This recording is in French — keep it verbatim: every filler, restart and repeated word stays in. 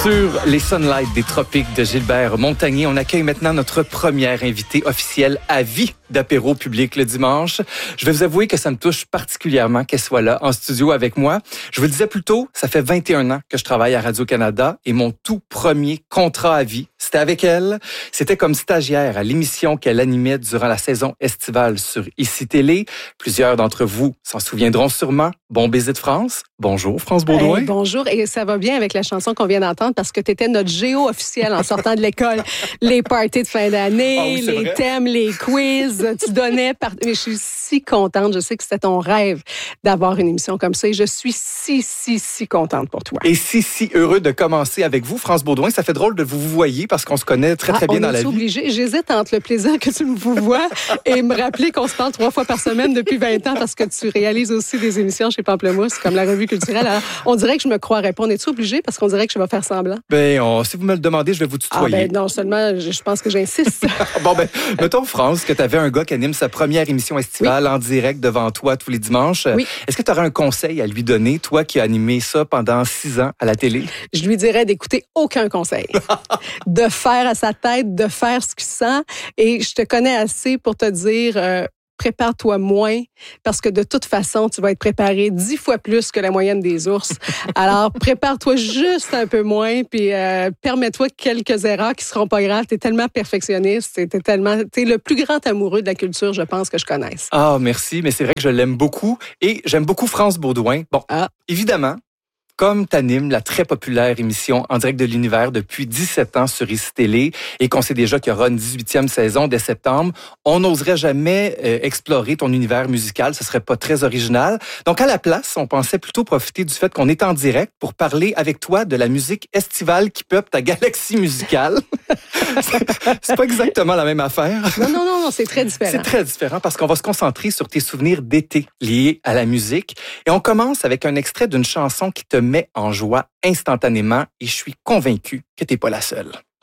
Sur les Sunlight des tropiques de Gilbert Montagnier, on accueille maintenant notre première invitée officielle à vie d'apéro public le dimanche. Je vais vous avouer que ça me touche particulièrement qu'elle soit là en studio avec moi. Je vous le disais plus tôt, ça fait vingt et un ans que je travaille à Radio-Canada et mon tout premier contrat à vie, c'était avec elle. C'était comme stagiaire à l'émission qu'elle animait durant la saison estivale sur Ici Télé. Plusieurs d'entre vous s'en souviendront sûrement. Bon baiser de France. Bonjour, France Baudouin. Hey, bonjour, et ça va bien avec la chanson qu'on vient d'entendre parce que tu étais notre géo officiel en sortant de l'école. Les parties de fin d'année, oh oui, les vrai. thèmes, les quiz, tu donnais par... Mais je suis si contente, je sais que c'était ton rêve d'avoir une émission comme ça et je suis si, si, si contente pour toi. Et si, si heureux de commencer avec vous, France Baudouin. Ça fait drôle de vous vous voyez parce qu'on se connaît très, très ah, bien dans la vie. Obligé. J'hésite entre le plaisir que tu me vous vois et me rappeler qu'on se parle trois fois par semaine depuis vingt ans parce que tu réalises aussi des émissions chez Pamplemousse, comme la revue culturelle. Alors, on dirait que je me croirais pas. On est-tu obligé parce qu'on dirait que je vais faire semblant? Ben, on, si vous me le demandez, je vais vous tutoyer. Ah ben non, seulement, je, je pense que j'insiste. Bon, ben, mettons, France, que tu avais un gars qui anime sa première émission estivale oui. en direct devant toi tous les dimanches. Oui. Est-ce que tu aurais un conseil à lui donner, toi qui as animé ça pendant six ans à la télé? Je lui dirais d'écouter aucun conseil. De faire à sa tête, de faire ce qu'il sent. Et je te connais assez pour te dire... Euh, prépare-toi moins parce que de toute façon, tu vas être préparé dix fois plus que la moyenne des ours. Alors, prépare-toi juste un peu moins puis euh, permets-toi quelques erreurs qui seront pas graves. T'es tellement perfectionniste, t'es tellement, t'es le plus grand amoureux de la culture, je pense, que je connaisse. Ah, merci, mais c'est vrai que je l'aime beaucoup et j'aime beaucoup France Baudouin. Bon, ah. évidemment, comme t'animes la très populaire émission En direct de l'univers depuis dix-sept ans sur Ici Télé et qu'on sait déjà qu'il y aura une dix-huitième saison dès septembre, on n'oserait jamais euh, explorer ton univers musical, ce serait pas très original. Donc à la place, on pensait plutôt profiter du fait qu'on est en direct pour parler avec toi de la musique estivale qui peuple ta galaxie musicale. C'est pas exactement la même affaire. Non, non, non, non, c'est très différent. C'est très différent parce qu'on va se concentrer sur tes souvenirs d'été liés à la musique. Et on commence avec un extrait d'une chanson qui te met en joie instantanément et je suis convaincu que t'es pas la seule.